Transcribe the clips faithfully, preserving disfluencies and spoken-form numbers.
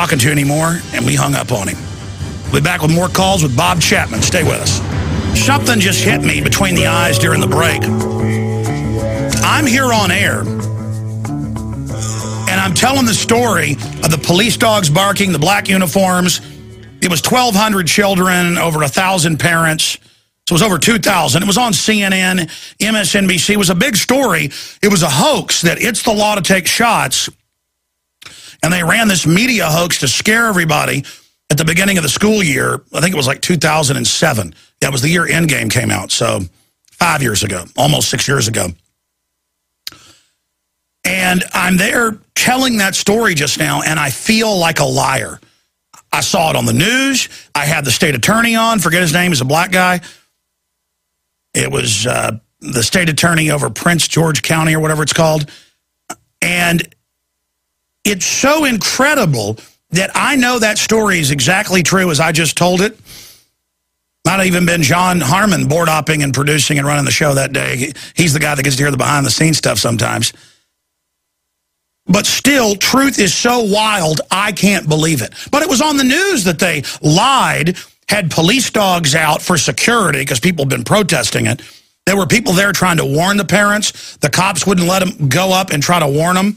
talking to anymore, and we hung up on him. We'll be back with more calls with Bob Chapman. Stay with us. Something just hit me between the eyes during the break. I'm here on air, and I'm telling the story of the police dogs barking, the black uniforms. It was twelve hundred children, over one thousand parents. So it was over two thousand. It was on C N N, M S N B C. It was a big story. It was a hoax that it's the law to take shots. And they ran this media hoax to scare everybody at the beginning of the school year. I think it was like two thousand seven. That was the year Endgame came out. So five years ago, almost six years ago. And I'm there telling that story just now, and I feel like a liar. I saw it on the news. I had the state attorney on. Forget his name. He's a black guy. It was uh, the state attorney over Prince George County or whatever it's called. And it's so incredible that I know that story is exactly true as I just told it. Might have even been John Harmon board-opping and producing and running the show that day. He's the guy that gets to hear the behind-the-scenes stuff sometimes. But still, truth is so wild, I can't believe it. But it was on the news that they lied, had police dogs out for security because people have been protesting it. There were people there trying to warn the parents. The cops wouldn't let them go up and try to warn them.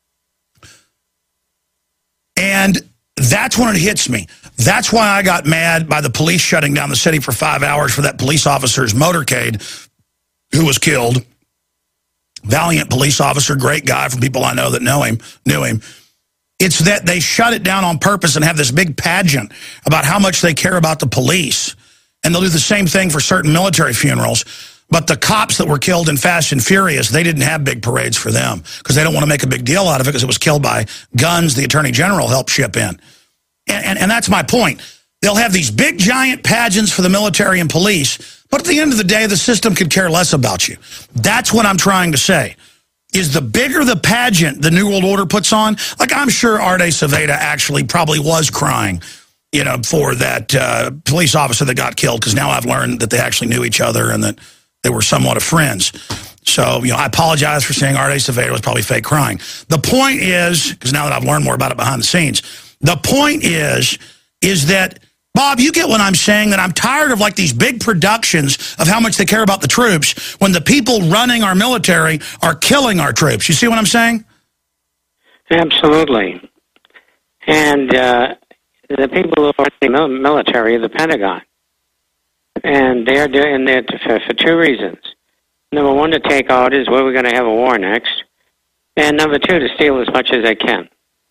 And that's when it hits me. That's why I got mad by the police shutting down the city for five hours for that police officer's motorcade who was killed. Valiant police officer, great guy from people I know that know him, knew him. It's that they shut it down on purpose and have this big pageant about how much they care about the police. And they'll do the same thing for certain military funerals. But the cops that were killed in Fast and Furious, they didn't have big parades for them because they don't want to make a big deal out of it because it was killed by guns the Attorney General helped ship in. And, and, and that's my point. They'll have these big, giant pageants for the military and police, but at the end of the day, the system could care less about you. That's what I'm trying to say, is the bigger the pageant the New World Order puts on, like I'm sure Arte Saveda actually probably was crying, you know, for that uh, police officer that got killed, because now I've learned that they actually knew each other and that they were somewhat of friends. So, you know, I apologize for saying Arte Saveda was probably fake crying. The point is, because now that I've learned more about it behind the scenes, the point is, is that, Bob, you get what I'm saying, that I'm tired of like these big productions of how much they care about the troops when the people running our military are killing our troops. You see what I'm saying? Absolutely. And uh, the people who are in the military, the Pentagon, and they're doing it for, for two reasons. Number one, to take orders where we're going to have a war next. And number two, to steal as much as they can.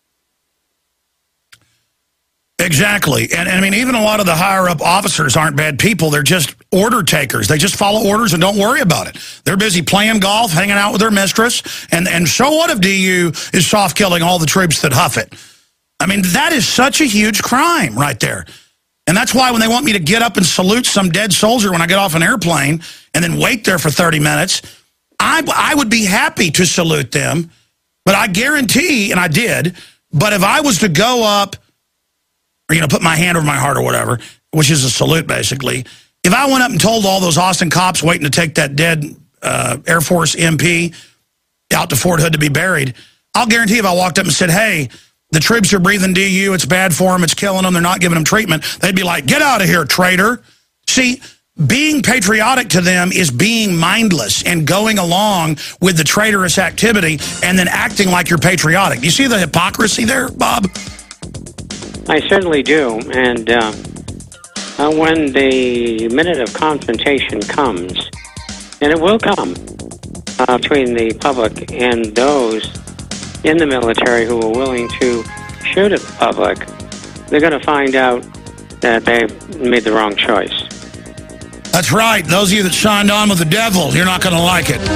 Exactly. And, and I mean, even a lot of the higher-up officers aren't bad people. They're just order takers. They just follow orders and don't worry about it. They're busy playing golf, hanging out with their mistress. And, and so what if D U is soft-killing all the troops that huff it? I mean, that is such a huge crime right there. And that's why when they want me to get up and salute some dead soldier when I get off an airplane and then wait there for thirty minutes, I, I would be happy to salute them. But I guarantee, and I did, but if I was to go up, or, you know, put my hand over my heart or whatever, which is a salute, basically. If I went up and told all those Austin cops waiting to take that dead uh, Air Force M P out to Fort Hood to be buried, I'll guarantee if I walked up and said, hey, the troops are breathing D U, it's bad for them, it's killing them, they're not giving them treatment, they'd be like, get out of here, traitor. See, being patriotic to them is being mindless and going along with the traitorous activity and then acting like you're patriotic. Do you see the hypocrisy there, Bob? I certainly do, and uh, uh, when the minute of confrontation comes, and it will come uh, between the public and those in the military who are willing to shoot at the public, they're going to find out that they made the wrong choice. That's right. Those of you that signed on with the devil, you're not going to like it.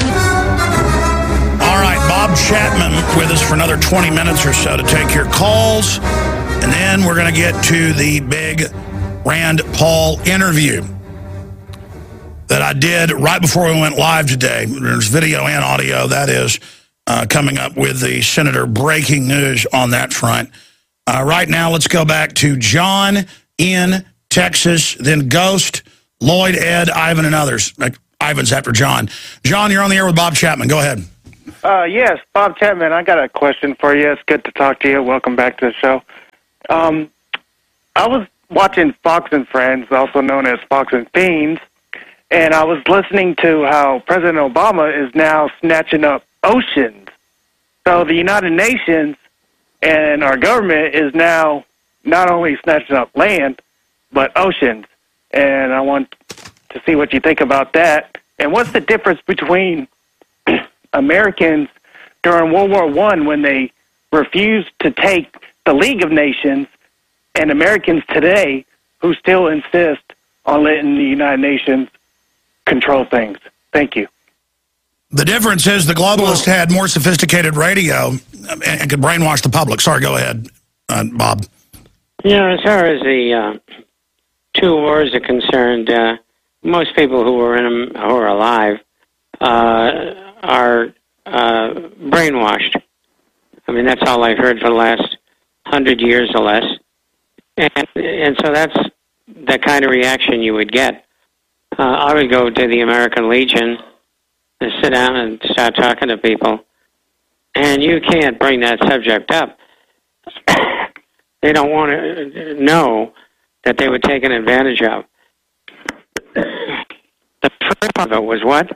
All right, Bob Chapman with us for another twenty minutes or so to take your calls. And then we're going to get to the big Rand Paul interview that I did right before we went live today. There's video and audio, that is, uh, coming up with the senator. Breaking news on that front. Uh, right now, let's go back to John in Texas, then Ghost, Lloyd, Ed, Ivan, and others. Ivan's after John. John, you're on the air with Bob Chapman. Go ahead. Uh, yes, Bob Chapman, I got a question for you. It's good to talk to you. Welcome back to the show. Um, I was watching Fox and Friends, also known as Fox and Fiends, and I was listening to how President Obama is now snatching up oceans. So the United Nations and our government is now not only snatching up land, but oceans. And I want to see what you think about that. And what's the difference between Americans during World War One when they refused to take the League of Nations and Americans today who still insist on letting the United Nations control things? Thank you. The difference is the globalists had more sophisticated radio and, and could brainwash the public. Sorry, go ahead, uh, Bob. Yeah, as far as the uh, two wars are concerned, uh, most people who are in them, who are alive, uh, are uh, brainwashed. I mean, that's all I've heard for the last hundred years or less. And, and so that's the kind of reaction you would get. Uh, I would go to the American Legion and sit down and start talking to people, and you can't bring that subject up. They don't want to know that they were taken advantage of. The first part of it was what?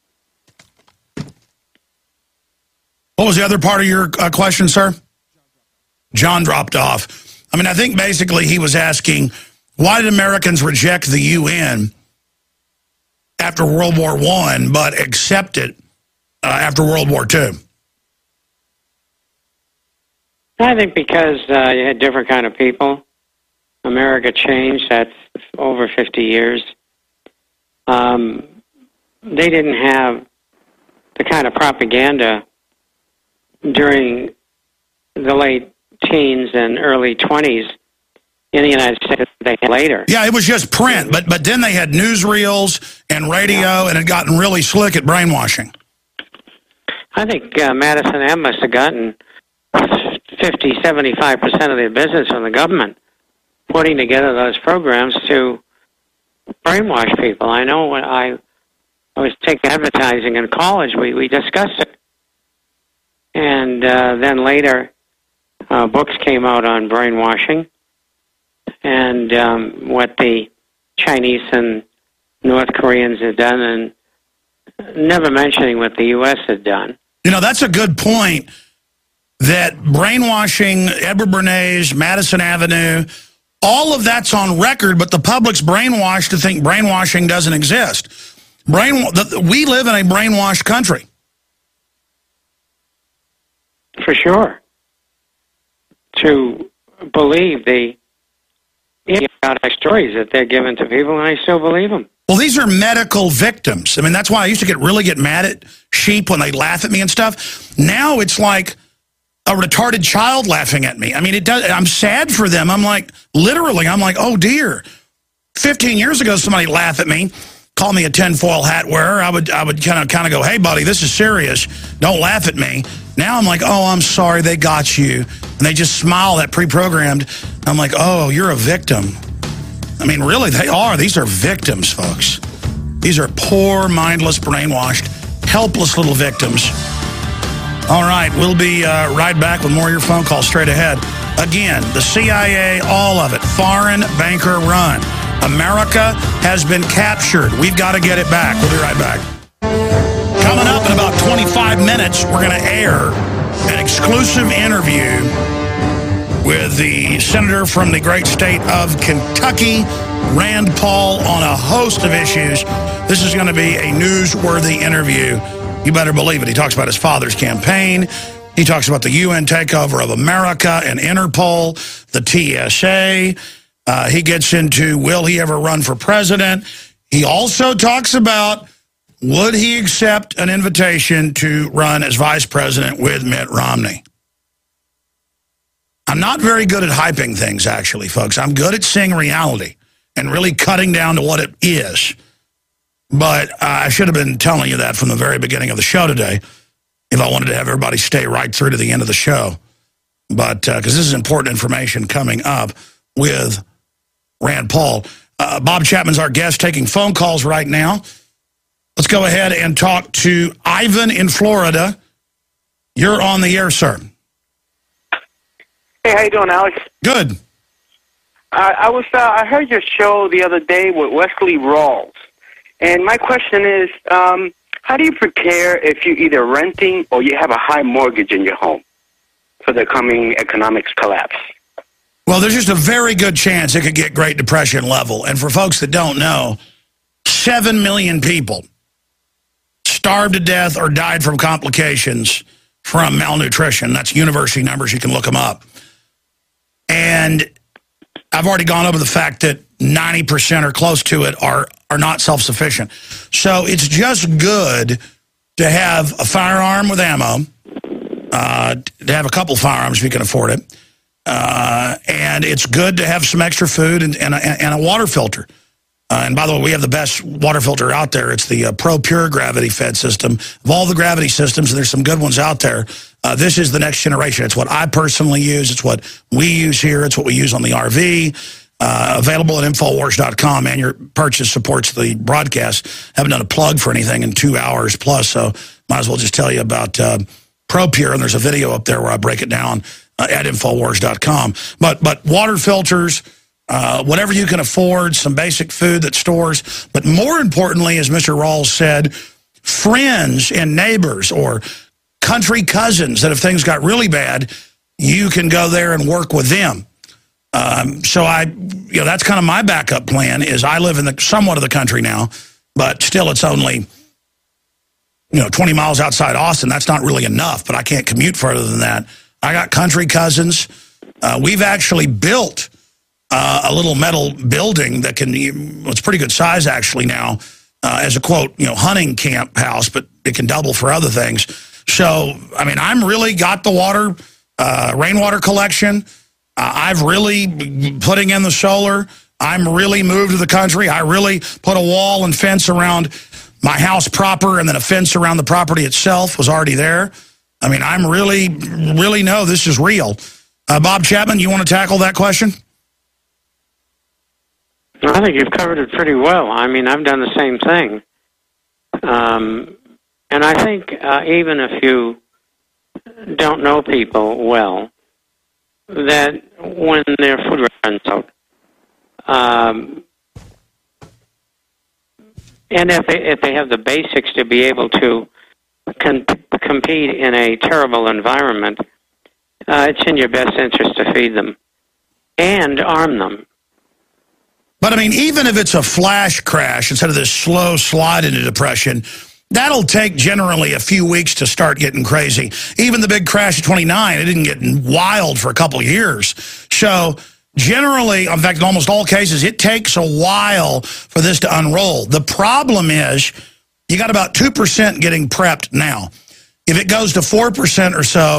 What was the other part of your uh, question, sir? John dropped off. I mean, I think basically he was asking, why did Americans reject the U N after World War One, but accept it uh, after World War Two? I think because uh, you had different kind of people. America changed. That's over fifty years. Um, they didn't have the kind of propaganda during the late teens and early twenties in the United States that they had later. Yeah, it was just print, but but then they had newsreels and radio, yeah. and it had gotten really slick at brainwashing. I think uh, Madison M. must have gotten fifty, seventy-five percent of their business from the government, putting together those programs to brainwash people. I know when I, I was taking advertising in college, we, we discussed it. And uh, then later, uh, books came out on brainwashing and um, what the Chinese and North Koreans had done, and never mentioning what the U S had done. You know, that's a good point, that brainwashing, Edward Bernays, Madison Avenue, all of that's on record, but the public's brainwashed to think brainwashing doesn't exist. Brain, the, we live in a brainwashed country. For sure. To believe the idiotic stories that they're giving to people, and I still believe them. Well, these are medical victims. I mean, that's why I used to get really get mad at sheep when they laugh at me and stuff. Now it's like a retarded child laughing at me. I mean, it does. I'm sad for them. I'm like, literally, I'm like, oh dear. Fifteen years ago, somebody laughed at me, called me a tinfoil hat wearer. I would, I would kind of, kind of go, hey, buddy, this is serious. Don't laugh at me. Now I'm like, oh, I'm sorry, they got you, and they just smile, that pre-programmed. I'm like, oh, you're a victim. I mean, really, they are. These are victims, folks. These are poor, mindless, brainwashed, helpless little victims. All right, we'll be uh, right back with more of your phone calls straight ahead. Again, the C I A, all of it, foreign banker run. America has been captured. We've got to get it back. We'll be right back. Coming up in about twenty-five minutes, we're going to air an exclusive interview with the senator from the great state of Kentucky, Rand Paul, on a host of issues. This is going to be a newsworthy interview. You better believe it. He talks about his father's campaign. He talks about the U N takeover of America and Interpol, the T S A. Uh, he gets into, will he ever run for president? He also talks about, would he accept an invitation to run as vice president with Mitt Romney? I'm not very good at hyping things, actually, folks. I'm good at seeing reality and really cutting down to what it is. But uh, I should have been telling you that from the very beginning of the show today if I wanted to have everybody stay right through to the end of the show. But because uh, this is important information coming up with Rand Paul. Uh, Bob Chapman's our guest, taking phone calls right now. Let's go ahead and talk to Ivan in Florida. You're on the air, sir. Hey, how you doing, Alex? Good. I, I was uh, I heard your show the other day with Wesley Rawls, and my question is, um, how do you prepare if you're either renting or you have a high mortgage in your home for the coming economics collapse? Well, there's just a very good chance it could get Great Depression level. And for folks that don't know, seven million people starved to death or died from complications from malnutrition. That's university numbers. You can look them up. And I've already gone over the fact that ninety percent or close to it are, are not self-sufficient. So it's just good to have a firearm with ammo, uh, to have a couple firearms if you can afford it. Uh, and it's good to have some extra food and, and, a, and a water filter. Uh, and by the way, we have the best water filter out there. It's the uh, Pro Pure gravity fed system. Of all the gravity systems, and there's some good ones out there, uh, this is the next generation. It's what I personally use. It's what we use here. It's what we use on the R V. Uh, available at Infowars dot com, and your purchase supports the broadcast. Haven't done a plug for anything in two hours plus, so might as well just tell you about uh, Pro Pure, and there's a video up there where I break it down uh, at Infowars dot com. But, but water filters, Uh, whatever you can afford, some basic food that stores. But more importantly, as Mister Rawls said, friends and neighbors or country cousins that if things got really bad, you can go there and work with them. Um, so I, you know, that's kind of my backup plan is I live in the somewhat of the country now, but still it's only, you know, twenty miles outside Austin. That's not really enough, but I can't commute further than that. I got country cousins. Uh, we've actually built Uh, a little metal building that can, well, it's pretty good size actually now, uh, as a quote, you know, hunting camp house, but it can double for other things. So, I mean, I'm really got the water, uh, rainwater collection. Uh, I've really putting in the solar. I'm really moved to the country. I really put a wall and fence around my house proper, and then a fence around the property itself was already there. I mean, I'm really, really know this is real. Uh, Bob Chapman, you want to tackle that question? I think you've covered it pretty well. I mean, I've done the same thing. Um, and I think uh, even if you don't know people well, that when their food runs out, um, and if they, if they have the basics to be able to con- compete in a terrible environment, uh, it's in your best interest to feed them and arm them. But, I mean, even if it's a flash crash instead of this slow slide into depression, that'll take generally a few weeks to start getting crazy. Even the big crash of twenty-nine, it didn't get wild for a couple of years. So, generally, in fact, in almost all cases, it takes a while for this to unroll. The problem is you got about two percent getting prepped now. If it goes to four percent or so,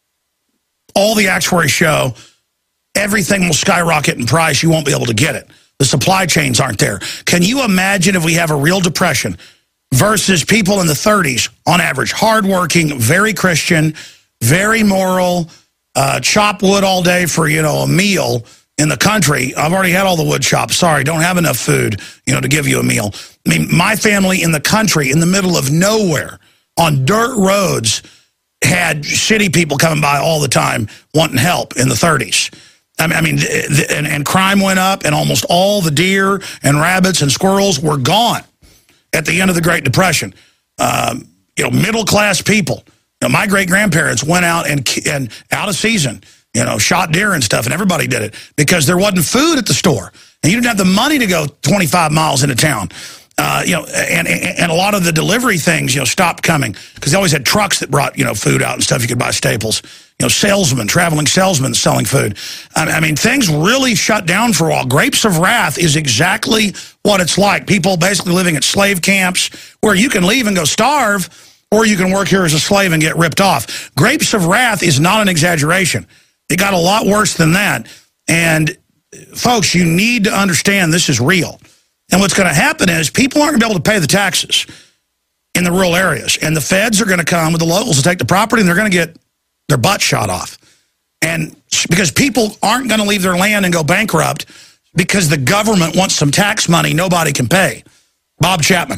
all the actuaries show everything will skyrocket in price. You won't be able to get it. The supply chains aren't there. Can you imagine if we have a real depression versus people in the thirties, on average, hardworking, very Christian, very moral, uh, chop wood all day for, you know, a meal in the country. I've already had all the wood chops. Sorry, don't have enough food, you know, to give you a meal. I mean, my family in the country, in the middle of nowhere, on dirt roads, had city people coming by all the time wanting help in the thirties. I mean, and, and crime went up, and almost all the deer and rabbits and squirrels were gone at the end of the Great Depression. Um, you know, middle-class people. You know, my great-grandparents went out and, and out of season, you know, shot deer and stuff, and everybody did it because there wasn't food at the store. And you didn't have the money to go twenty-five miles into town. Uh, you know, and, and a lot of the delivery things, you know, stopped coming because they always had trucks that brought, you know, food out and stuff. You could buy staples. You know, salesmen, traveling salesmen selling food. I mean, things really shut down for a while. Grapes of Wrath is exactly what it's like. People basically living at slave camps where you can leave and go starve, or you can work here as a slave and get ripped off. Grapes of Wrath is not an exaggeration. It got a lot worse than that. And, folks, you need to understand this is real. And what's going to happen is people aren't going to be able to pay the taxes in the rural areas. And the feds are going to come with the locals to take the property, and they're going to get their butt shot off. And because people aren't going to leave their land and go bankrupt because the government wants some tax money nobody can pay. Bob Chapman.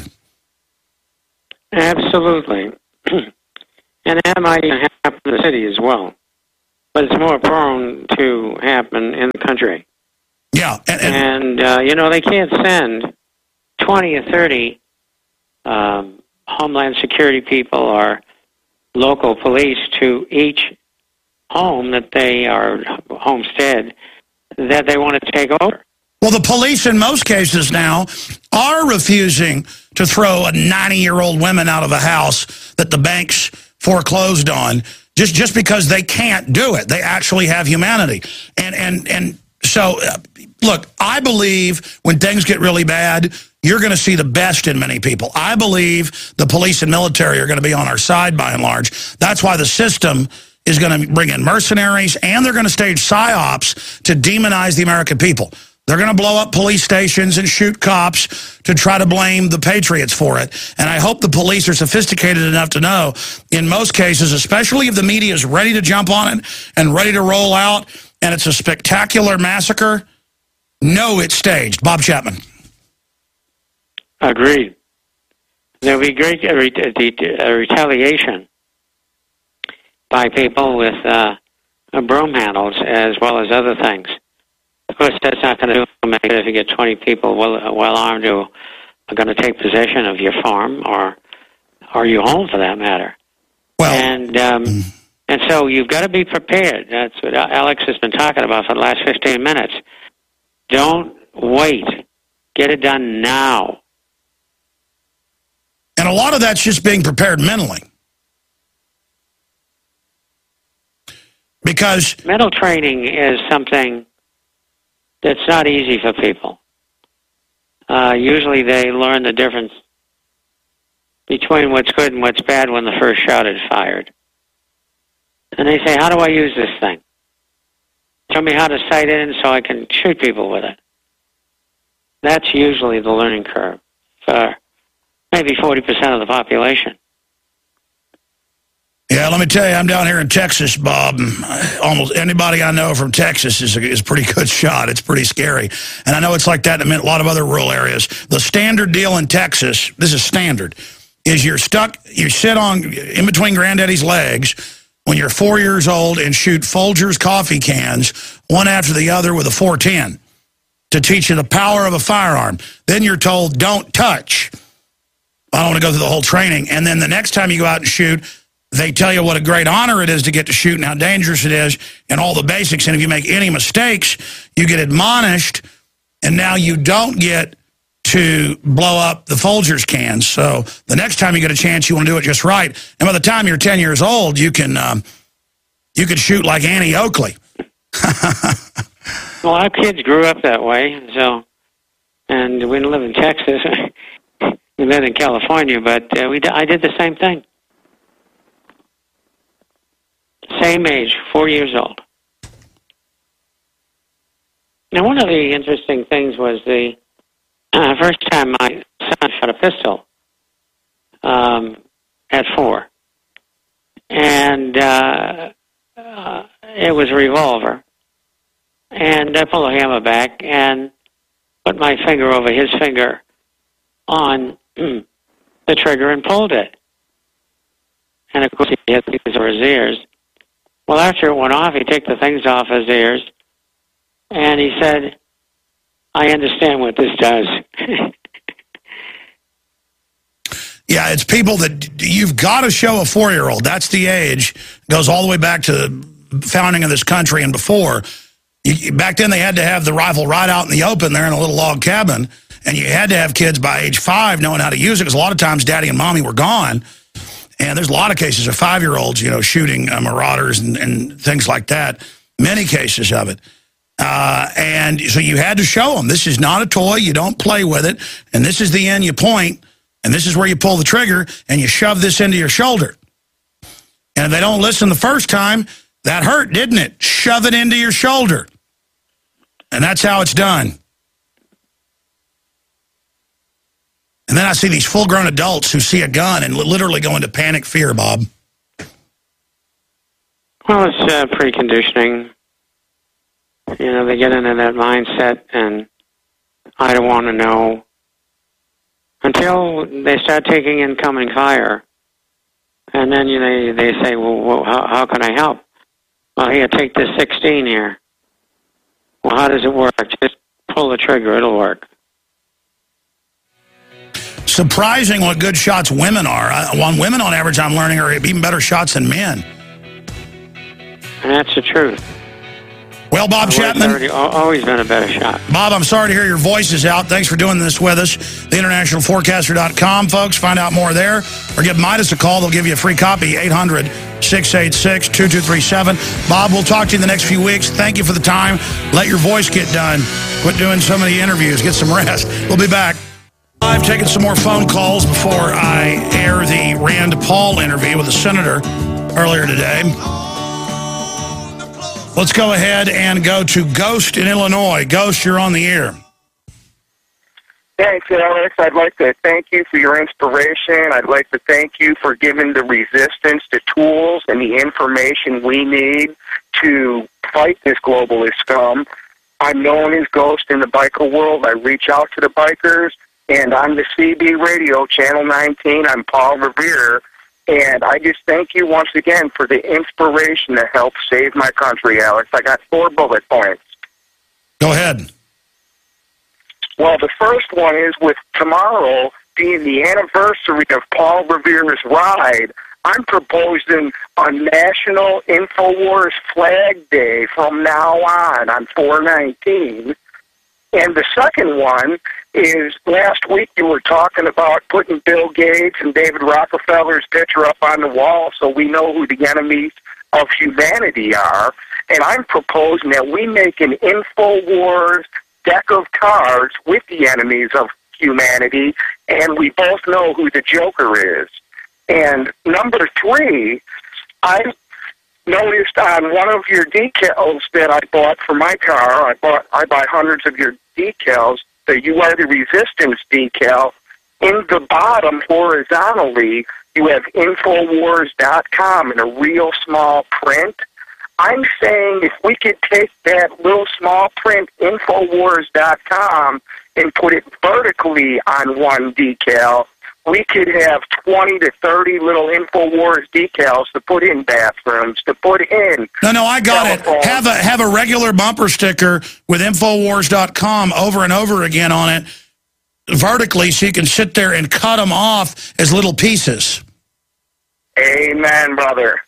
Absolutely. And that might happen in the city as well. But it's more prone to happen in the country. Yeah. And, and, And, uh, you know, they can't send twenty or thirty um, Homeland Security people or local police to each home that they are, homestead, that they want to take over. well, the police in most cases now are refusing to throw a ninety-year-old woman out of a house that the banks foreclosed on just, just because they can't do it. They actually have humanity. And, and, and so, uh, look, I believe when things get really bad, you're going to see the best in many people. I believe the police and military are going to be on our side by and large. That's why the system is going to bring in mercenaries, and they're going to stage psyops to demonize the American people. They're going to blow up police stations and shoot cops to try to blame the patriots for it. And I hope the police are sophisticated enough to know, in most cases, especially if the media is ready to jump on it and ready to roll out, and it's a spectacular massacre, no, it's staged. Bob Chapman. Agreed. There'll be great uh, ret- uh, retaliation by people with uh, broom handles as well as other things. Of course, that's not going to do it if you get twenty people well, well armed who are going to take possession of your farm or or your home, for that matter. Well, and um, and so you've got to be prepared. That's what Alex has been talking about for the last fifteen minutes. Don't wait. Get it done now. And a lot of that's just being prepared mentally. Because mental training is something that's not easy for people. Uh, usually they learn the difference between what's good and what's bad when the first shot is fired. And they say, how do I use this thing? Tell me how to sight in so I can shoot people with it. That's usually the learning curve for maybe forty percent of the population. Yeah, let me tell you, I'm down here in Texas, Bob. Almost anybody I know from Texas is a, is a pretty good shot. It's pretty scary. And I know it's like that in a lot of other rural areas. The standard deal in Texas, this is standard, is you're stuck, you sit on in between granddaddy's legs when you're four years old and shoot Folgers coffee cans, one after the other with a four ten to teach you the power of a firearm. Then you're told, don't touch. I don't want to go through the whole training. And then the next time you go out and shoot, they tell you what a great honor it is to get to shoot and how dangerous it is and all the basics. And if you make any mistakes, you get admonished, and now you don't get to blow up the Folgers cans. So the next time you get a chance, you want to do it just right. And by the time you're ten years old, you can um, you could shoot like Annie Oakley. Well, our kids grew up that way, so, and we didn't live in Texas. We lived in California, but uh, we I did the same thing. Same age, four years old. Now, one of the interesting things was the uh, first time my son shot a pistol um, at four. And uh, uh, it was a revolver. And I pulled the hammer back and put my finger over his finger on mm, the trigger and pulled it. And, of course, he had these over his ears. Well, after it went off, he took the things off his ears, and he said, I understand what this does. Yeah, it's people that you've got to show a four-year-old. That's the age. Goes all the way back to the founding of this country and before. You, back then, they had to have the rifle right out in the open there in a little log cabin, and you had to have kids by age five knowing how to use it, because a lot of times daddy and mommy were gone. And there's a lot of cases of five-year-olds, you know, shooting uh, marauders and, and things like that. Many cases of it. Uh, and so you had to show them, this is not a toy. You don't play with it. And this is the end you point. And this is where you pull the trigger. And you shove this into your shoulder. And if they don't listen the first time, that hurt, didn't it? Shove it into your shoulder. And that's how it's done. And then I see these full-grown adults who see a gun and literally go into panic fear, Bob. Well, it's uh, preconditioning. You know, they get into that mindset, and I don't want to know until they start taking incoming fire. And then you know, they say, well, well how, how can I help? Well, here, take this sixteen here. Well, how does it work? Just pull the trigger, it'll work. Surprising what good shots women are. On women, on average, I'm learning are even better shots than men. And that's the truth. Well, Bob Chapman. Already, always been a better shot. Bob, I'm sorry to hear your voice is out. Thanks for doing this with us. the international forecaster dot com, folks. Find out more there. Or give Midas a call. They'll give you a free copy, eight hundred, six eight six, two two three seven. Bob, we'll talk to you in the next few weeks. Thank you for the time. Let your voice get done. Quit doing so many interviews. Get some rest. We'll be back. I've taken some more phone calls before I air the Rand Paul interview with the senator earlier today. Let's go ahead and go to Ghost in Illinois. Ghost, you're on the air. Thanks, Alex. I'd like to thank you for your inspiration. I'd like to thank you for giving the resistance the tools and the information we need to fight this globalist scum. I'm known as Ghost in the biker world. I reach out to the bikers, and on the C B Radio, Channel nineteen, I'm Paul Revere. And I just thank you once again for the inspiration to help save my country, Alex. I got four bullet points. Go ahead. Well, the first one is with tomorrow being the anniversary of Paul Revere's ride, I'm proposing a National InfoWars Flag Day from now on, on four nineteen. And the second one is last week you were talking about putting Bill Gates and David Rockefeller's picture up on the wall so we know who the enemies of humanity are. And I'm proposing that we make an InfoWars deck of cards with the enemies of humanity, and we both know who the Joker is. And number three, I noticed on one of your decals that I bought for my car, I bought I buy hundreds of your decals, the You Are the Resistance decal, in the bottom horizontally, you have Infowars dot com in a real small print. I'm saying if we could take that little small print Infowars dot com and put it vertically on one decal, we could have twenty to thirty little InfoWars decals to put in bathrooms, to put in... No, no, I got telephones. it. Have a, have a regular bumper sticker with Infowars dot com over and over again on it, vertically, so you can sit there and cut them off as little pieces. Amen, brother.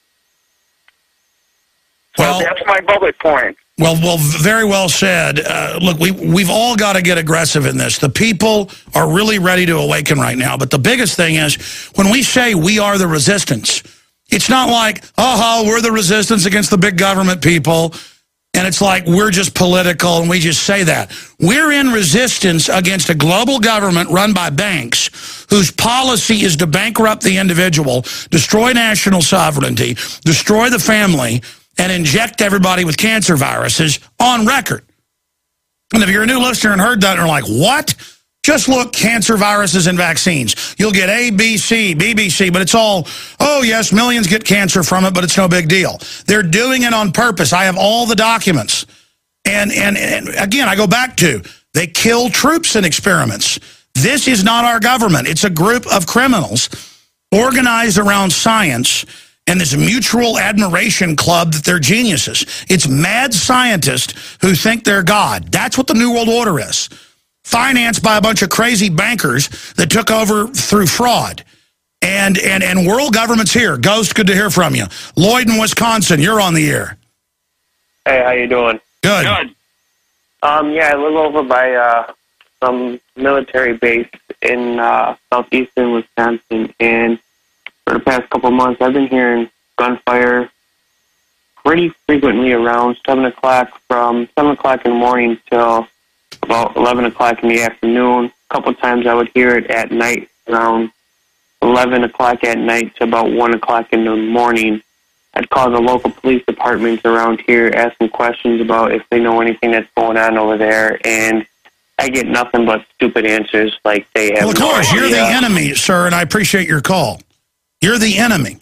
So Well, that's my bullet point. Well, well, very well said. Uh, look, we, we've all got to get aggressive in this. The people are really ready to awaken right now. But the biggest thing is, when we say we are the resistance, it's not like, oh, we're the resistance against the big government people, and it's like we're just political and we just say that. We're in resistance against a global government run by banks whose policy is to bankrupt the individual, destroy national sovereignty, destroy the family, and inject everybody with cancer viruses on record. And if you're a new listener and heard that and are like, what? Just look, cancer viruses and vaccines. You'll get A, B, C, B B C, but it's all, oh, yes, millions get cancer from it, but it's no big deal. They're doing it on purpose. I have all the documents. And, and, and again, I go back to, they kill troops in experiments. This is not our government. It's a group of criminals organized around science and this mutual admiration club that they're geniuses. It's mad scientists who think they're God. That's what the New World Order is. Financed by a bunch of crazy bankers that took over through fraud. And, and, and world government's here. Ghost, good to hear from you. Lloyd in Wisconsin, you're on the air. Hey, how you doing? Good. Good. Um, yeah, I live over by uh, some military base in uh, southeastern Wisconsin, and for the past couple of months, I've been hearing gunfire pretty frequently around seven o'clock, from seven o'clock in the morning till about eleven o'clock in the afternoon. A couple of times I would hear it at night, around eleven o'clock at night to about one o'clock in the morning. I'd call the local police departments around here, asking questions about if they know anything that's going on over there, and I get nothing but stupid answers, like they have Well, of no course, idea. you're the enemy, sir, and I appreciate your call. You're the enemy.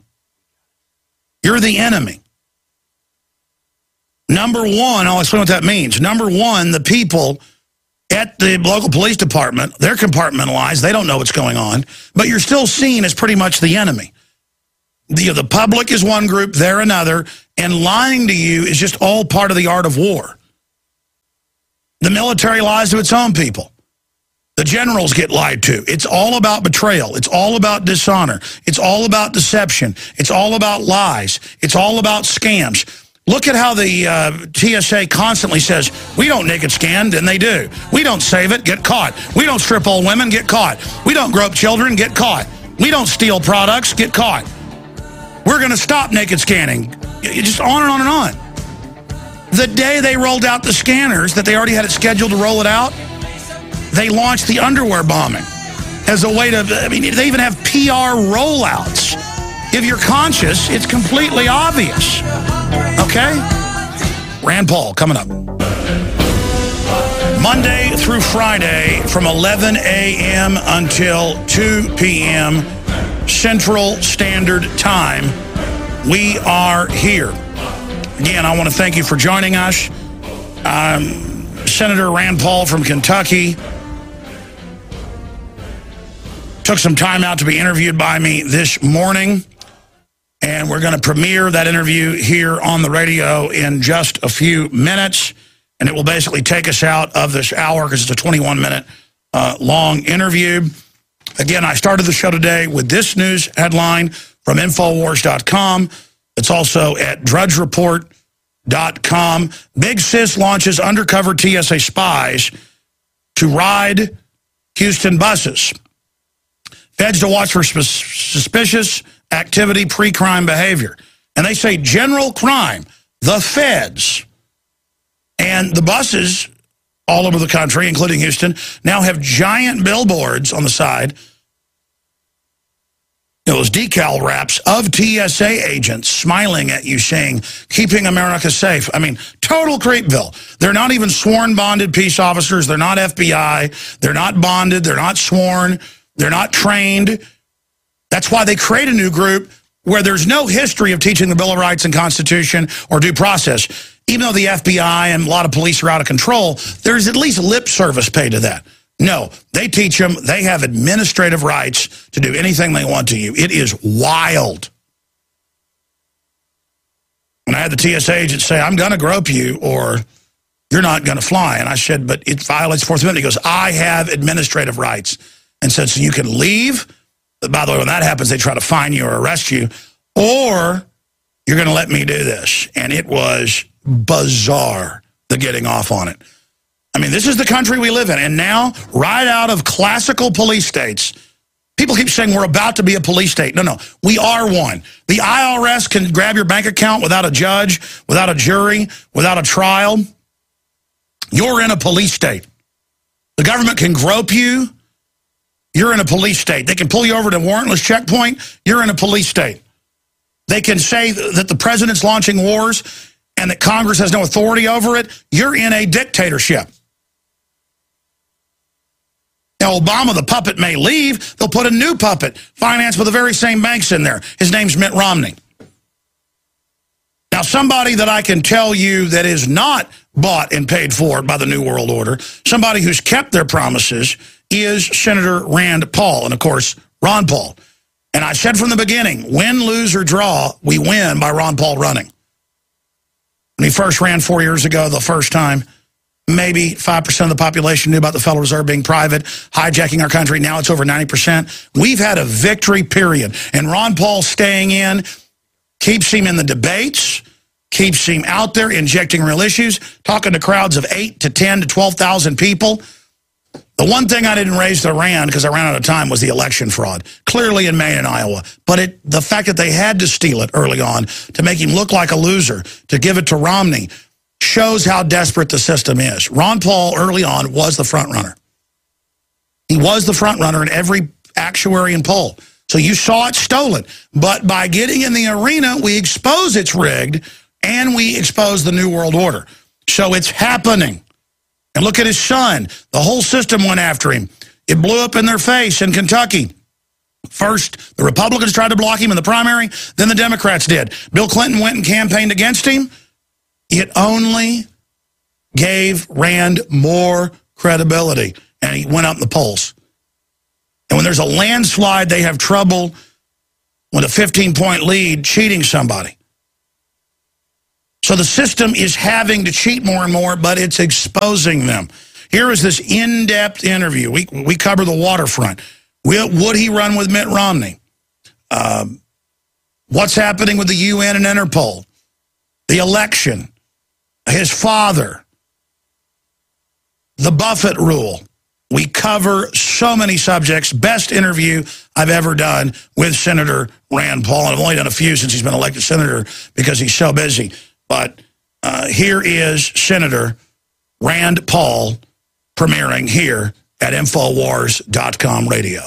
You're the enemy. Number one, I'll explain what that means. Number one, the people at the local police department, they're compartmentalized. They don't know what's going on. But you're still seen as pretty much the enemy. The, the public is one group, they're another, and lying to you is just all part of the art of war. The military lies to its own people. The generals get lied to. It's all about betrayal. It's all about dishonor. It's all about deception. It's all about lies. It's all about scams. Look at how the uh, T S A constantly says, we don't naked scan, and they do. We don't save it, get caught. We don't strip old women, get caught. We don't grope children, get caught. We don't steal products, get caught. We're going to stop naked scanning. Just on and on and on. The day they rolled out the scanners, that they already had it scheduled to roll it out, they launched the underwear bombing as a way to, I mean, they even have P R rollouts. If you're conscious, it's completely obvious. Okay? Rand Paul coming up. Monday through Friday from eleven a m until two p m Central Standard Time. We are here. Again, I want to thank you for joining us. Um, Senator Rand Paul from Kentucky took some time out to be interviewed by me this morning, and we're going to premiere that interview here on the radio in just a few minutes, and it will basically take us out of this hour because it's a twenty-one minute uh, long interview. Again, I started the show today with this news headline from Infowars dot com. It's also at Drudge Report dot com. Big Sis launches undercover T S A spies to ride Houston buses. Feds to watch for suspicious activity, pre-crime behavior. And they say general crime, the feds, and the buses all over the country, including Houston, now have giant billboards on the side, those decal wraps of T S A agents smiling at you saying, keeping America safe. I mean, total creepville. They're not even sworn bonded peace officers. They're not F B I. They're not bonded. They're not sworn. They're not trained. That's why they create a new group where there's no history of teaching the Bill of Rights and Constitution or due process. Even though the F B I and a lot of police are out of control, there's at least lip service paid to that. No, they teach them. They have administrative rights to do anything they want to you. It is wild. When I had the T S A agent say, I'm going to grope you or you're not going to fly. And I said, but it violates the Fourth Amendment. He goes, I have administrative rights. And said, so you can leave. By the way, when that happens, they try to fine you or arrest you. Or you're going to let me do this. And it was bizarre, the getting off on it. I mean, this is the country we live in. And now, right out of classical police states, people keep saying we're about to be a police state. No, no, we are one. The I R S can grab your bank account without a judge, without a jury, without a trial. You're in a police state. The government can grope you. You're in a police state. They can pull you over to a warrantless checkpoint. You're in a police state. They can say that the president's launching wars and that Congress has no authority over it. You're in a dictatorship. Now, Obama, the puppet, may leave. They'll put a new puppet, financed with the very same banks in there. His name's Mitt Romney. Now, somebody that I can tell you that is not bought and paid for by the New World Order, somebody who's kept their promises, is Senator Rand Paul, and, of course, Ron Paul. And I said from the beginning, win, lose, or draw, we win by Ron Paul running. When he first ran four years ago, the first time, maybe five percent of the population knew about the Federal Reserve being private, hijacking our country. Now it's over ninety percent. We've had a victory, period. And Ron Paul staying in keeps him in the debates, keeps him out there injecting real issues, talking to crowds of eight to ten to twelve thousand people. The one thing I didn't raise to Rand, because I ran out of time, was the election fraud, clearly in Maine and Iowa. But it, the fact that they had to steal it early on to make him look like a loser, to give it to Romney, shows how desperate the system is. Ron Paul, early on, was the front runner. He was the front runner in every actuary and poll. So you saw it stolen. But by getting in the arena, we expose it's rigged, and we expose the New World Order. So it's happening. And look at his son. The whole system went after him. It blew up in their face in Kentucky. First, the Republicans tried to block him in the primary, then the Democrats did. Bill Clinton went and campaigned against him. It only gave Rand more credibility, and he went up in the polls. And when there's a landslide, they have trouble with a fifteen point lead cheating somebody. So the system is having to cheat more and more, but it's exposing them. Here is this in-depth interview. We, we cover the waterfront. Will, would he run with Mitt Romney? Um, what's happening with the U N and Interpol? The election. His father. The Buffett rule. We cover so many subjects. Best interview I've ever done with Senator Rand Paul. And I've only done a few since he's been elected senator because he's so busy. But uh, here is Senator Rand Paul premiering here at Infowars dot com radio.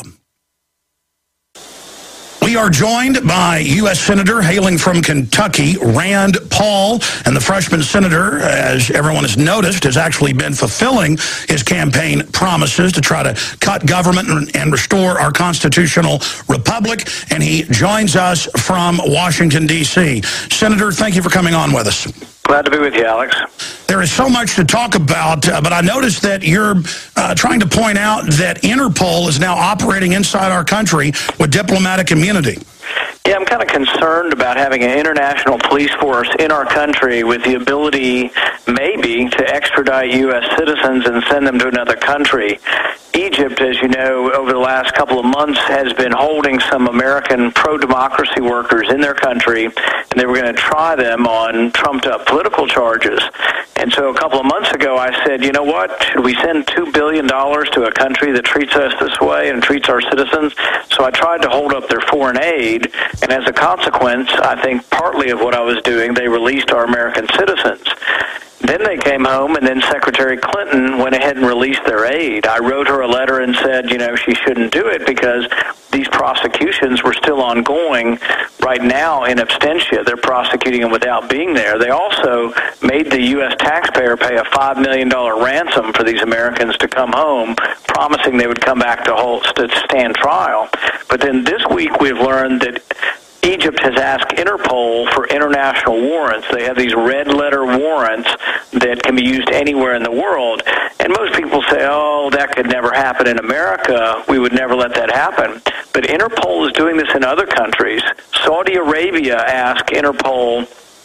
We are joined by U S Senator hailing from Kentucky, Rand Paul, and the freshman senator, as everyone has noticed, has actually been fulfilling his campaign promises to try to cut government and, and restore our constitutional republic, and he joins us from Washington, D C Senator, thank you for coming on with us. Glad to be with you, Alex. There is so much to talk about, uh, but I noticed that you're uh, trying to point out that Interpol is now operating inside our country with diplomatic immunity. Yeah, I'm kind of concerned about having an international police force in our country with the ability, maybe, to extradite U S citizens and send them to another country. Egypt, as you know, over the last couple of months has been holding some American pro-democracy workers in their country, and they were going to try them on trumped-up political charges. And so a couple of months ago, I said, you know what, should we send two billion dollars to a country that treats us this way and treats our citizens? So I tried to hold up their foreign aid, and as a consequence, I think partly of what I was doing, they released our American citizens. Then they came home, and then Secretary Clinton went ahead and released their aid. I wrote her a letter and said, you know, she shouldn't do it because these prosecutions were still ongoing right now in absentia. They're prosecuting them without being there. They also made the U S taxpayer pay a five million dollars ransom for these Americans to come home, promising they would come back to, hold, to stand trial. But then this week we've learned that Egypt has asked Interpol for international warrants. They have these red-letter warrants that can be used anywhere in the world. And most people say, oh, that could never happen in America. We would never let that happen. But Interpol is doing this in other countries. Saudi Arabia asked Interpol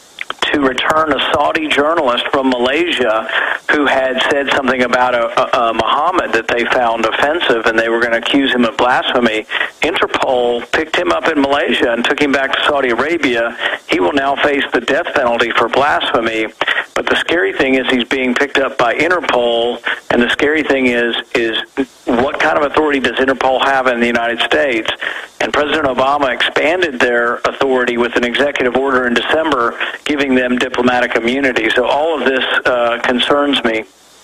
to return a Saudi journalist from Malaysia who had said something about a, a, a Muhammad that they found offensive, and they were going to accuse him of blasphemy. Interpol picked him up in Malaysia and took him back to Saudi Arabia. He will now face the death penalty for blasphemy. But the scary thing is he's being picked up by Interpol, and the scary thing is is what kind of authority does Interpol have in the United States? And President Obama expanded their authority with an executive order in December, giving them diplomatic immunity. So all of this uh, concerns me.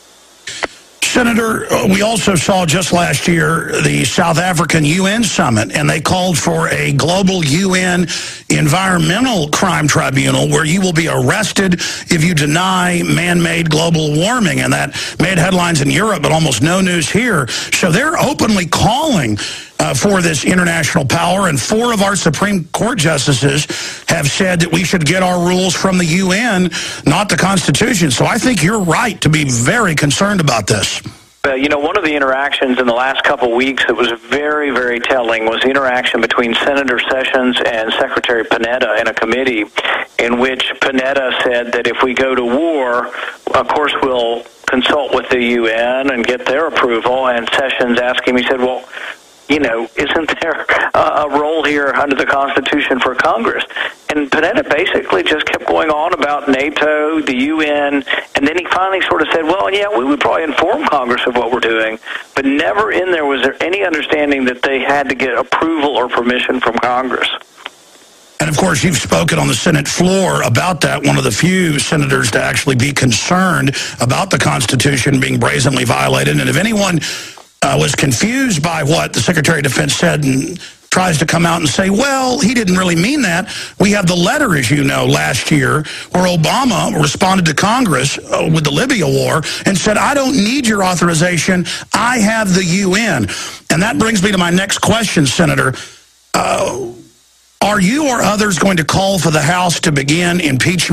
Senator, we also saw just last year the South African U N summit, and they called for a global U N environmental crime tribunal where you will be arrested if you deny man-made global warming. And that made headlines in Europe, but almost no news here. So they're openly calling Uh, for this international power, and four of our Supreme Court justices have said that we should get our rules from the U N, not the Constitution. So I think you're right to be very concerned about this. Uh, you know, one of the interactions in the last couple of weeks that was very, very telling was the interaction between Senator Sessions and Secretary Panetta in a committee in which Panetta said that if we go to war, of course we'll consult with the U N and get their approval. And Sessions asked him, he said, well, you know, isn't there a role here under the Constitution for Congress? And Panetta basically just kept going on about NATO, the U N, and then he finally sort of said, well, yeah, we would probably inform Congress of what we're doing, but never in there was there any understanding that they had to get approval or permission from Congress. And, of course, you've spoken on the Senate floor about that, one of the few senators to actually be concerned about the Constitution being brazenly violated. And if anyone Uh, was confused by what the Secretary of Defense said and tries to come out and say, well, he didn't really mean that. We have the letter, as you know, last year where Obama responded to Congress uh, with the Libya war and said, I don't need your authorization. I have the U N. And that brings me to my next question, Senator. Uh, are you or others going to call for the House to begin impeachment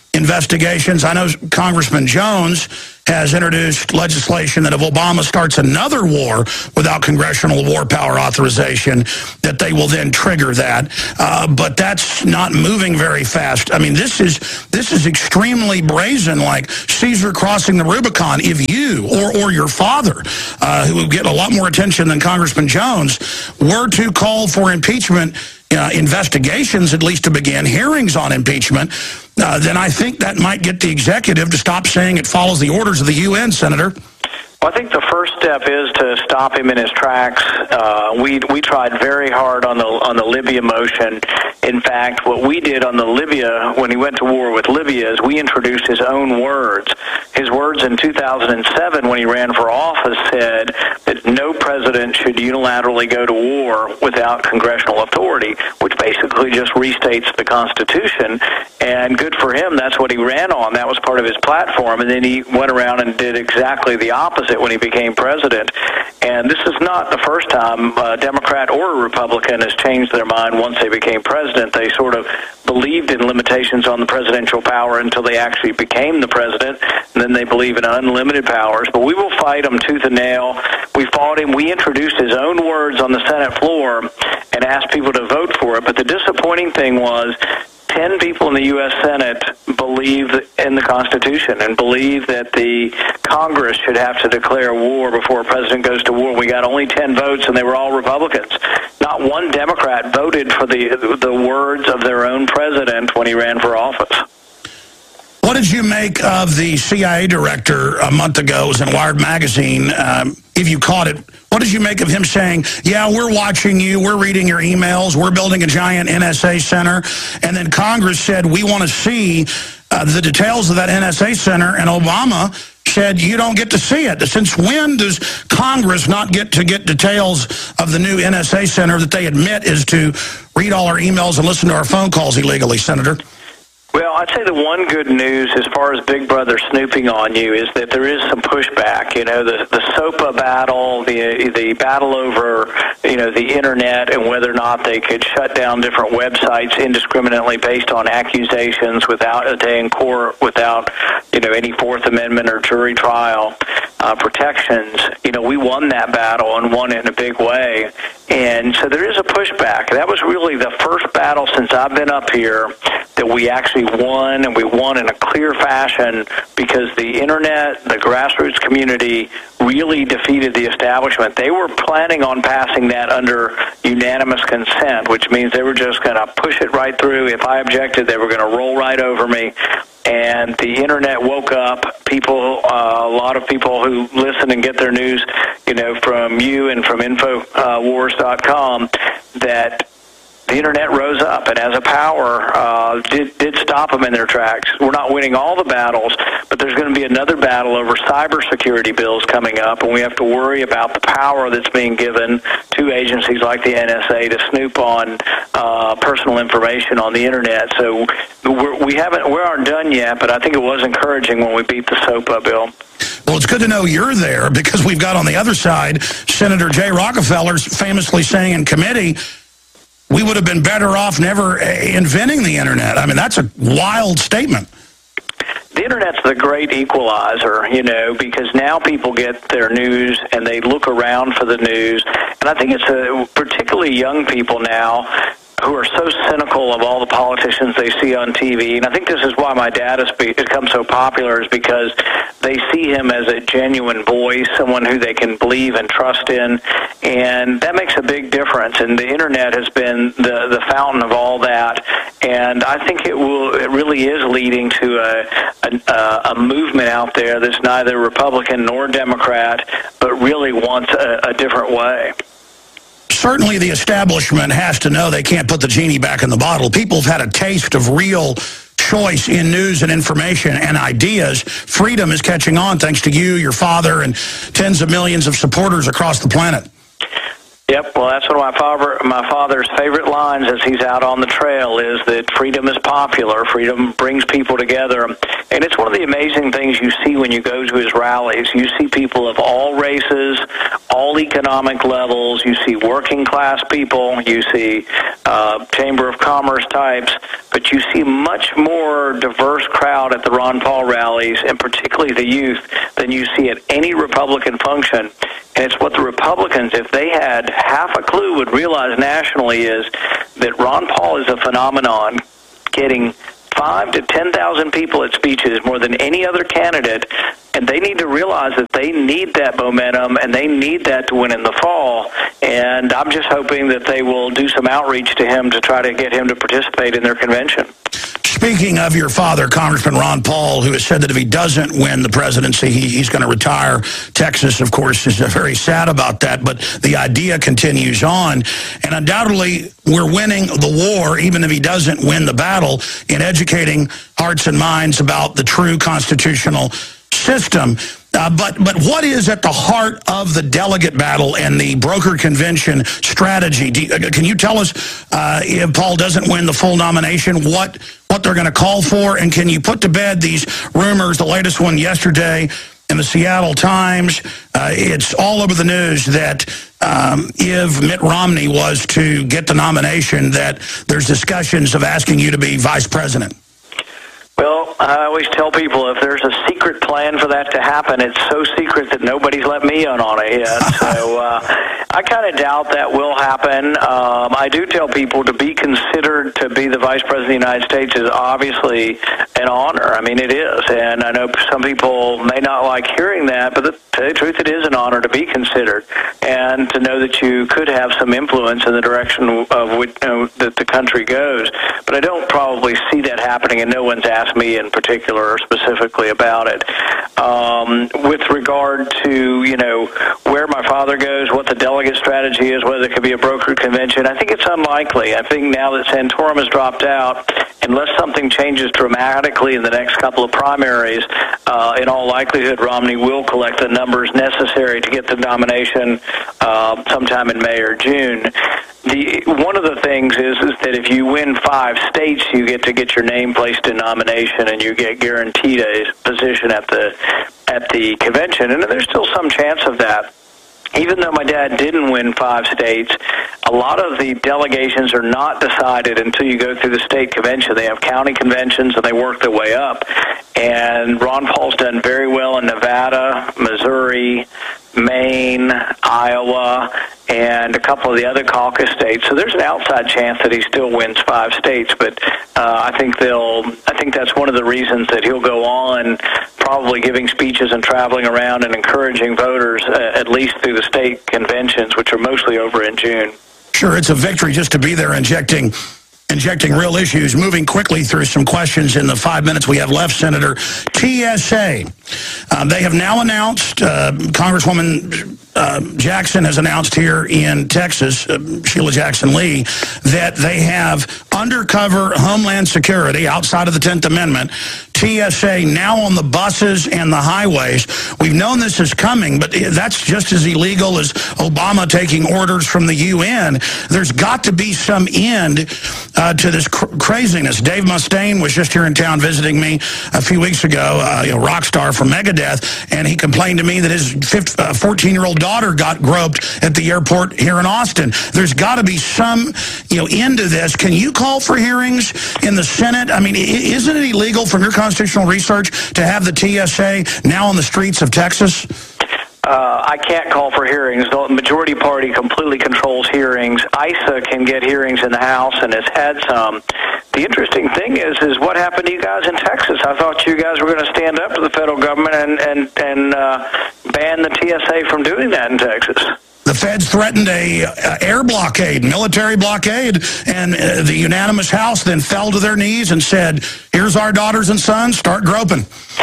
investigations. I know Congressman Jones has introduced legislation that if Obama starts another war without congressional war power authorization, that they will then trigger that. Uh, but that's not moving very fast. I mean, this is this is extremely brazen, like Caesar crossing the Rubicon. If you or, or your father, uh, who would get a lot more attention than Congressman Jones, were to call for impeachment, Uh, investigations, at least to begin, hearings on impeachment, uh, then I think that might get the executive to stop saying it follows the orders of the U N, Senator. Well, I think the first step is to stop him in his tracks. Uh, we we tried very hard on the on the Libya motion. In fact, what we did on the Libya, when he went to war with Libya, is we introduced his own words. His words in two thousand seven, when he ran for office, said that no president should unilaterally go to war without congressional authority, which basically just restates the Constitution. And good for him, that's what he ran on. That was part of his platform. And then he went around and did exactly the opposite when he became president. And this is not the first time a Democrat or a Republican has changed their mind once they became president. They sort of believed in limitations on the presidential power until they actually became the president, and then they believe in unlimited powers. But we will fight him tooth and nail. We fought him. We introduced his own words on the Senate floor and asked people to vote for it. But the disappointing thing was ten people in the U S Senate believe in the Constitution and believe that the Congress should have to declare war before a president goes to war. We got only ten votes, and they were all Republicans. Not one Democrat voted for the the words of their own president when he ran for office. What did you make of the C I A director a month ago? It was in Wired Magazine, um, if you caught it. What did you make of him saying, yeah, we're watching you, we're reading your emails, we're building a giant N S A center, and then Congress said, we want to see uh, the details of that N S A center, and Obama said, you don't get to see it. Since when does Congress not get to get details of the new N S A center that they admit is to read all our emails and listen to our phone calls illegally, Senator? Well, I'd say the one good news as far as Big Brother snooping on you is that there is some pushback. You know, the the SOPA battle, the the battle over, you know, the Internet and whether or not they could shut down different websites indiscriminately based on accusations without a day in court, without, you know, any Fourth Amendment or jury trial uh, protections. You know, we won that battle and won it in a big way. And so there is a pushback. That was really the first battle since I've been up here that we actually won, and we won in a clear fashion because the Internet, the grassroots community, really defeated the establishment. They were planning on passing that under unanimous consent, which means they were just going to push it right through. If I objected, they were going to roll right over me. And the Internet woke up. People, uh, a lot of people who listen and get their news, you know, from you and from info wars dot com, that the Internet rose up and as a power uh, did, did stop them in their tracks. We're not winning all the battles, but there's going to be another battle over cybersecurity bills coming up, and we have to worry about the power that's being given to agencies like the N S A to snoop on uh, personal information on the Internet. So we're, we haven't, we aren't done yet, but I think it was encouraging when we beat the SOPA bill. Well, it's good to know you're there because we've got on the other side Senator Jay Rockefeller famously saying in committee, we would have been better off never inventing the Internet. I mean, that's a wild statement. The Internet's the great equalizer, you know, because now people get their news and they look around for the news. And I think it's a, particularly young people now who are so cynical of all the politicians they see on T V. And I think this is why my dad has become so popular, is because they see him as a genuine voice, someone who they can believe and trust in. And that makes a big difference. And the Internet has been the, the fountain of all that. And I think it will. It really is leading to a, a, a movement out there that's neither Republican nor Democrat, but really wants a, a different way. Certainly the establishment has to know they can't put the genie back in the bottle. People have had a taste of real choice in news and information and ideas. Freedom is catching on thanks to you, your father, and tens of millions of supporters across the planet. Yep, well, that's what my father, of my father's favorite lines as he's out on the trail is that freedom is popular, freedom brings people together, and it's one of the amazing things you see when you go to his rallies. You see people of all races, all economic levels, you see working class people, you see uh, Chamber of Commerce types, but you see much more diverse crowd at the Ron Paul rallies, and particularly the youth, than you see at any Republican function. And it's what the Republicans, if they had half a clue, would realize nationally is that Ron Paul is a phenomenon, getting five to ten thousand people at speeches more than any other candidate, and they need to realize that they need that momentum and they need that to win in the fall. And I'm just hoping that they will do some outreach to him to try to get him to participate in their convention. Speaking of your father, Congressman Ron Paul, who has said that if he doesn't win the presidency, he, he's going to retire. Texas, of course, is very sad about that, but the idea continues on. And undoubtedly, we're winning the war, even if he doesn't win the battle, in educating hearts and minds about the true constitutional system. Uh, but but what is at the heart of the delegate battle and the broker convention strategy? Do you, can you tell us, uh, if Paul doesn't win the full nomination, what what they're going to call for? And can you put to bed these rumors, the latest one yesterday in the Seattle Times? Uh, it's all over the news that um, if Mitt Romney was to get the nomination, that there's discussions of asking you to be vice president. Well, I always tell people if there's a secret plan for that to happen, it's so secret that nobody's let me in on it yet. So uh, I kind of doubt that will happen. Um, I do tell people to be considered to be the Vice President of the United States is obviously an honor. I mean, it is. And I know some people may not like hearing that, but the, to tell you the truth, it is an honor to be considered and to know that you could have some influence in the direction of which, you know, that the country goes. But I don't probably see that happening, and no one's asked me in particular or specifically about it. Um, with regard to, you know, where my father goes, what the delegate strategy is, whether it could be a brokered convention, I think it's unlikely. I think now that Santorum has dropped out, unless something changes dramatically in the next couple of primaries, uh, in all likelihood, Romney will collect the numbers necessary to get the nomination uh, sometime in May or June. The, one of the things is, is that if you win five states, you get to get your name placed in nomination, and you get guaranteed a position at the at the convention. And there's still some chance of that. Even though my dad didn't win five states, a lot of the delegations are not decided until you go through the state convention. They have county conventions, and they work their way up. And Ron Paul's done very well in Nevada, Missouri, Maine, Iowa, and a couple of the other caucus states. So there's an outside chance that he still wins five states. But uh, I think they'll. I think that's one of the reasons that he'll go on, probably giving speeches and traveling around and encouraging voters, uh, at least through the state conventions, which are mostly over in June. Sure, it's a victory just to be there injecting injecting real issues. Moving quickly through some questions in the five minutes we have left, Senator. T S A, uh, they have now announced, uh, Congresswoman uh, Jackson has announced here in Texas, uh, Sheila Jackson Lee, that they have undercover Homeland Security outside of the tenth Amendment, T S A now on the buses and the highways. We've known this is coming, but that's just as illegal as Obama taking orders from the U N. There's got to be some end uh, to this cr craziness. Dave Mustaine was just here in town visiting me a few weeks ago, uh, you know, rock star from Megadeth, and he complained to me that his fourteen-year-old daughter got groped at the airport here in Austin. There's got to be some, you know, end to this. Can you call for hearings in the Senate? I mean, isn't it illegal from your constitutional research to have the T S A now on the streets of Texas? Uh, I can't call for hearings. The majority party completely controls hearings. I S A can get hearings in the House and has had some. The interesting thing is, is what happened to you guys in Texas? I thought you guys were going to stand up to the federal government and and and uh, ban the T S A from doing that in Texas. The feds threatened a uh, air blockade, military blockade, and uh, the unanimous House then fell to their knees and said, here's our daughters and sons, start groping.